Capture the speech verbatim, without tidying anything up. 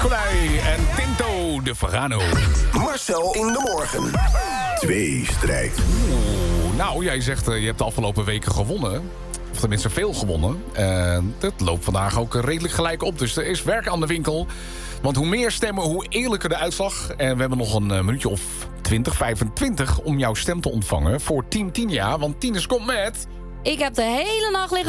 Nicolai en Tinto de Verano. Marcel in de morgen. Tweestrijd. Oeh, nou, jij zegt uh, je hebt de afgelopen weken gewonnen. Of tenminste veel gewonnen. Uh, dat loopt vandaag ook redelijk gelijk op. Dus er is werk aan de winkel. Want hoe meer stemmen, hoe eerlijker de uitslag. En we hebben nog een uh, minuutje of twintig, vijfentwintig om jouw stem te ontvangen voor Team Tinia. Want Tines komt met... Ik heb de hele nacht liggen